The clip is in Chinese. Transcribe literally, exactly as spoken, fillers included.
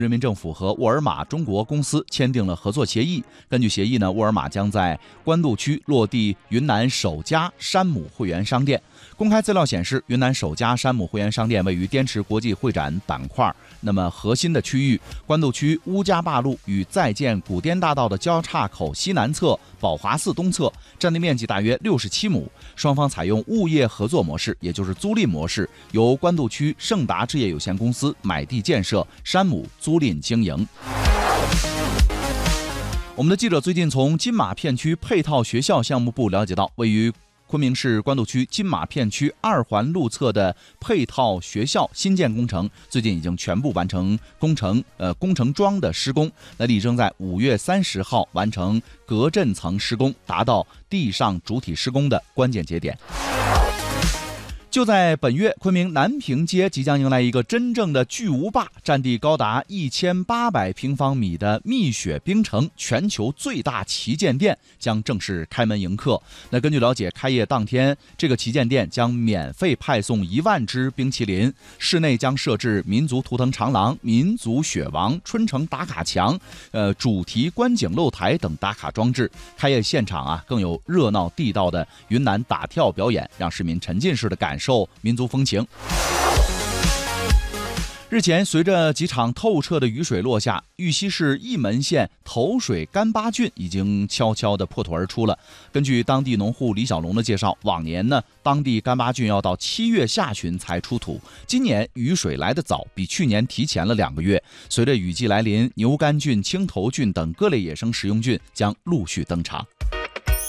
人民政府和沃尔玛中国公司签订了合作协议。根据协议呢，沃尔玛将在官渡区落地云南首家山姆会员商店。公开资料显示，云南首家山姆会员商店位于滇池国际会展板块，那么核心的区域官渡区乌家坝路与在建古滇大道的交叉口西南侧、宝华寺东侧，占地面积大约六十七亩。双方采用物业合作模式，也就是租赁模式，由官渡区盛达置业有限公司买地建设，山姆租赁经营。我们的记者最近从金马片区配套学校项目部了解到，位于昆明市官渡区金马片区二环路侧的配套学校新建工程，最近已经全部完成工程呃工程桩的施工，那力争在五月三十号完成隔震层施工，达到地上主体施工的关键节点。就在本月，昆明南屏街即将迎来一个真正的巨无霸，占地高达一千八百平方米的蜜雪冰城全球最大旗舰店将正式开门迎客。那根据了解，开业当天，这个旗舰店将免费派送一万只冰淇淋，室内将设置民族图腾长廊、民族雪王、春城打卡墙、呃主题观景露台等打卡装置。开业现场啊，更有热闹地道的云南打跳表演，让市民沉浸式的感受受民族风情。日前，随着几场透彻的雨水落下，玉溪市义门县头水干巴菌已经悄悄地破土而出了。根据当地农户李小龙的介绍，往年呢，当地干巴菌要到七月下旬才出土，今年雨水来得早，比去年提前了两个月。随着雨季来临，牛肝菌、青头菌等各类野生食用菌将陆续登场。